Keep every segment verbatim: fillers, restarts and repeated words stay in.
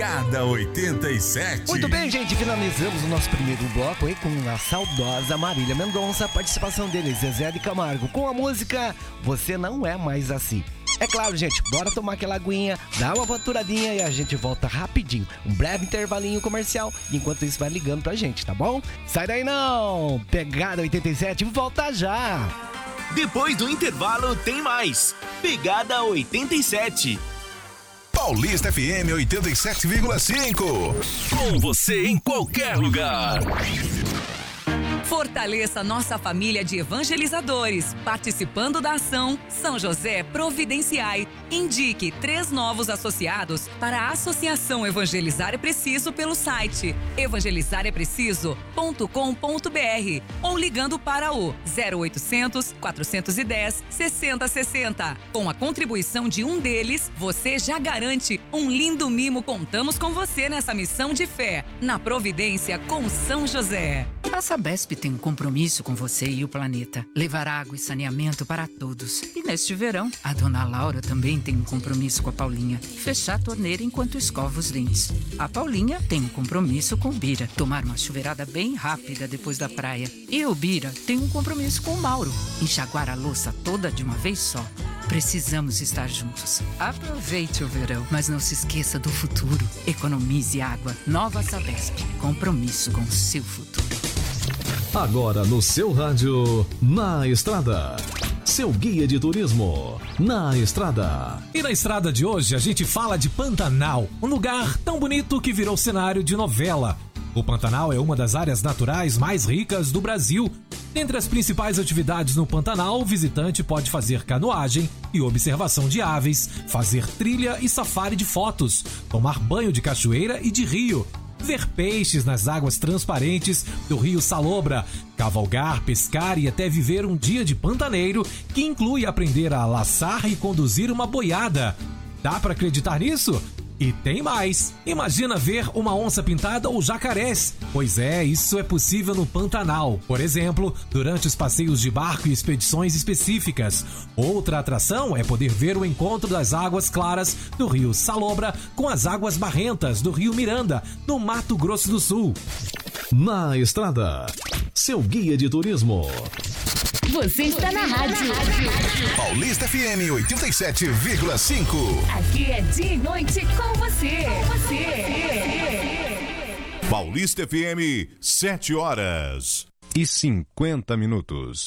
Pegada oitenta e sete. Muito bem, gente, finalizamos o nosso primeiro bloco aí com a saudosa Marília Mendonça, a participação dele, Zezé de Camargo, com a música Você Não É Mais Assim. É claro, gente, bora tomar aquela aguinha, dar uma faturadinha e a gente volta rapidinho. Um breve intervalinho comercial, enquanto isso vai ligando pra gente, tá bom? Sai daí não! Pegada oitenta e sete, volta já! Depois do intervalo tem mais. Pegada oitenta e sete. Paulista F M oitenta e sete vírgula cinco. Com você em qualquer lugar. Fortaleça nossa família de evangelizadores, participando da ação São José Providenciai. Indique três novos associados para a Associação Evangelizar é Preciso pelo site evangelizar é preciso ponto com ponto br ou ligando para o zero oitocentos, quatrocentos e dez, sessenta sessenta. Com a contribuição de um deles, você já garante um lindo mimo. Contamos com você nessa missão de fé, na Providência com São José. A Sabesp tem um compromisso com você e o planeta. Levar água e saneamento para todos. E neste verão, a dona Laura também tem um compromisso com a Paulinha. Fechar a torneira enquanto escova os dentes. A Paulinha tem um compromisso com o Bira. Tomar uma chuveirada bem rápida depois da praia. E o Bira tem um compromisso com o Mauro. Enxaguar a louça toda de uma vez só. Precisamos estar juntos. Aproveite o verão, mas não se esqueça do futuro. Economize água. Nova Sabesp. Compromisso com o seu futuro. Agora no seu rádio, Na Estrada. Seu guia de turismo, Na Estrada. E na estrada de hoje a gente fala de Pantanal, um lugar tão bonito que virou cenário de novela. O Pantanal é uma das áreas naturais mais ricas do Brasil. Dentre as principais atividades no Pantanal, o visitante pode fazer canoagem e observação de aves, fazer trilha e safari de fotos, tomar banho de cachoeira e de rio, ver peixes nas águas transparentes do rio Salobra, cavalgar, pescar e até viver um dia de pantaneiro, que inclui aprender a laçar e conduzir uma boiada. Dá pra acreditar nisso? E tem mais! Imagina ver uma onça pintada ou jacarés. Pois é, isso é possível no Pantanal. Por exemplo, durante os passeios de barco e expedições específicas. Outra atração é poder ver o encontro das águas claras do rio Salobra com as águas barrentas do rio Miranda, no Mato Grosso do Sul. Na Estrada, seu guia de turismo. Você está na rádio. Paulista F M oitenta e sete vírgula cinco. Aqui é dia e noite com você. Com você. Paulista F M, sete horas e cinquenta minutos.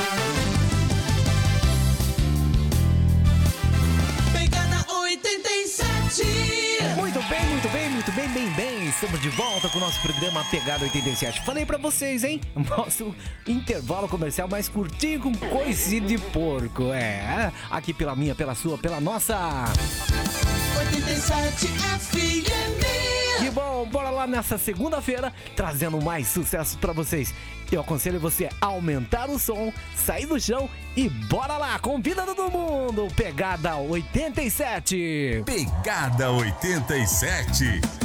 Pegada oitenta e sete. Muito bem, muito bem, muito bem, bem, bem. Estamos de volta com o nosso programa Pegada oitenta e sete. Falei pra vocês, hein? Nosso intervalo comercial mais curtinho com coisinha de porco. É, aqui pela minha, pela sua, pela nossa oitenta e sete F M. Que bom, bora lá nessa segunda-feira, trazendo mais sucesso pra vocês. Eu aconselho você a aumentar o som, sair do chão e bora lá, convida todo mundo. Pegada oitenta e sete. Pegada oitenta e sete.